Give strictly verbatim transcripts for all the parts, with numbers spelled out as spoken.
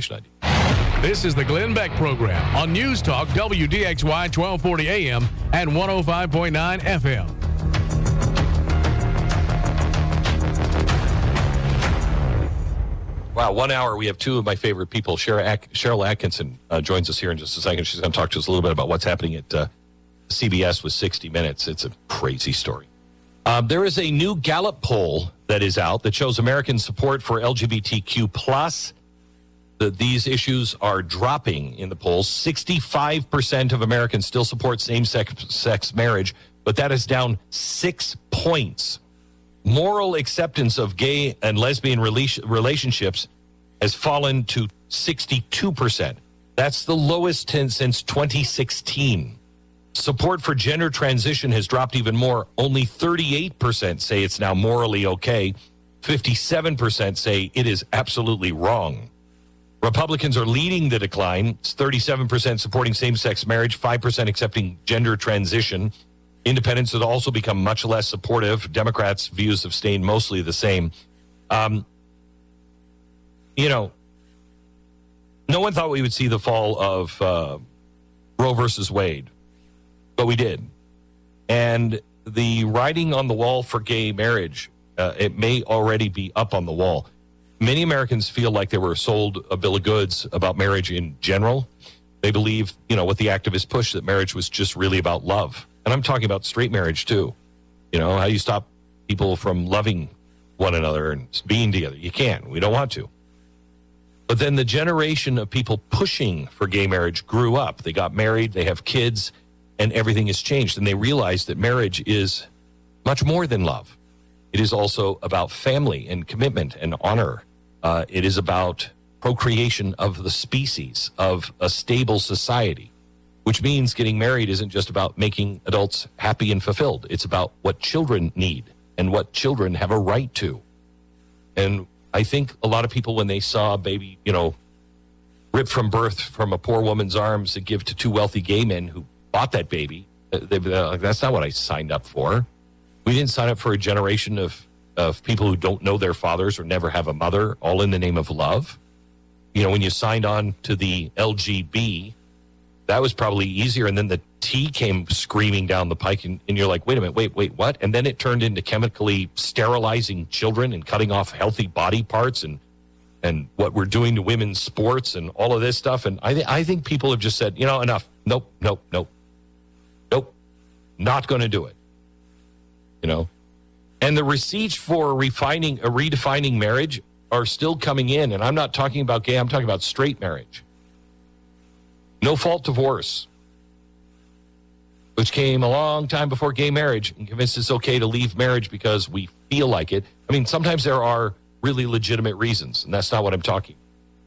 station I D. This is the Glenn Beck Program on News Talk W D X Y twelve forty A M and one oh five point nine F M. Wow, one hour. We have two of my favorite people. Cheryl Atkinson uh, joins us here in just a second. She's going to talk to us a little bit about what's happening at uh, C B S with sixty minutes. It's a crazy story. Um, there is a new Gallup poll that is out that shows American support for L G B T Q plus. The, these issues are dropping in the polls. sixty-five percent of Americans still support same-sex sex marriage, but that is down six points. Moral acceptance of gay and lesbian rela- relationships has fallen to sixty-two percent. That's the lowest since twenty sixteen. Support for gender transition has dropped even more. Only thirty-eight percent say it's now morally okay. fifty-seven percent say it is absolutely wrong. Republicans are leading the decline. It's thirty-seven percent supporting same-sex marriage, five percent accepting gender transition. Independents have also become much less supportive. Democrats' views have stayed mostly the same. Um, you know, no one thought we would see the fall of uh, Roe versus Wade, but we did. And the writing on the wall for gay marriage, uh, it may already be up on the wall. Many Americans feel like they were sold a bill of goods about marriage in general. They believe, you know, what the activists push, that marriage was just really about love. And I'm talking about straight marriage, too. You know, how you stop people from loving one another and being together. You can't. We don't want to. But then the generation of people pushing for gay marriage grew up. They got married, they have kids, and everything has changed. And they realized that marriage is much more than love. It is also about family and commitment and honor. Uh, it is about procreation of the species, of a stable society. Which means getting married isn't just about making adults happy and fulfilled. It's about what children need and what children have a right to. And I think a lot of people, when they saw a baby, you know, ripped from birth from a poor woman's arms to give to two wealthy gay men who bought that baby, they, they're like, that's not what I signed up for. We didn't sign up for a generation of, of people who don't know their fathers or never have a mother, all in the name of love. You know, when you signed on to the L G B, that was probably easier. And then the T came screaming down the pike, and, and you're like, wait a minute, wait, wait, what? And then it turned into chemically sterilizing children and cutting off healthy body parts and and what we're doing to women's sports and all of this stuff. And I, th- I think people have just said, you know, enough. Nope, nope, nope. Nope. Not going to do it. You know? And the receipts for refining, uh, redefining marriage are still coming in. And I'm not talking about gay, I'm talking about straight marriage. No-fault divorce, which came a long time before gay marriage, and convinced it's okay to leave marriage because we feel like it. I mean, sometimes there are really legitimate reasons, and that's not what I'm talking.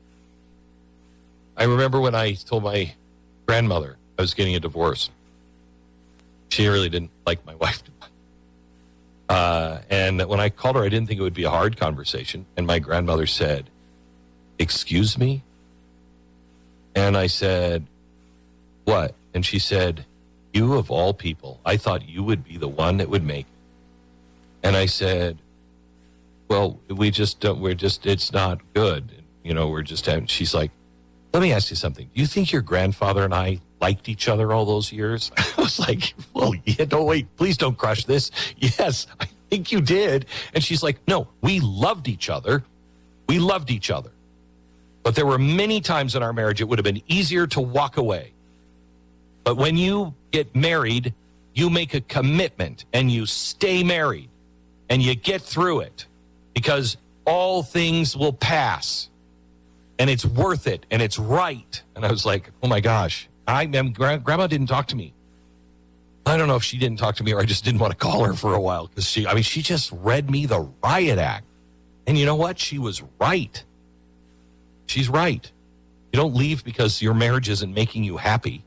I remember when I told my grandmother I was getting a divorce. She really didn't like my wife. Uh, and when I called her, I didn't think it would be a hard conversation. And my grandmother said, "Excuse me?" And I said, "What?" And she said, "You of all people, I thought you would be the one that would make it." And I said, "Well, we just don't, we're just, it's not good. You know, we're just having," she's like, "Let me ask you something. Do you think your grandfather and I liked each other all those years?" I was like, "Well, yeah, no, wait, please don't crush this. Yes, I think you did." And she's like, "No, we loved each other. We loved each other. But there were many times in our marriage it would have been easier to walk away. But when you get married, you make a commitment and you stay married and you get through it because all things will pass and it's worth it and it's right." And I was like, oh my gosh, I mean, Grandma didn't talk to me. I don't know if she didn't talk to me or I just didn't want to call her for a while because she, I mean, she just read me the riot act. And you know what? She was right. She's right. You don't leave because your marriage isn't making you happy.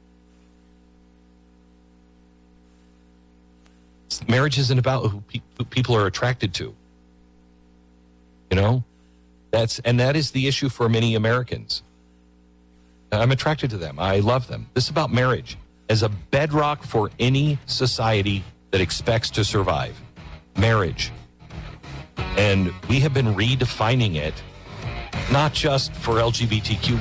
Marriage isn't about who, pe- who people are attracted to. You know? That's and that is the issue for many Americans. I'm attracted to them. I love them. This is about marriage as a bedrock for any society that expects to survive. Marriage. And we have been redefining it, not just for L G B T Q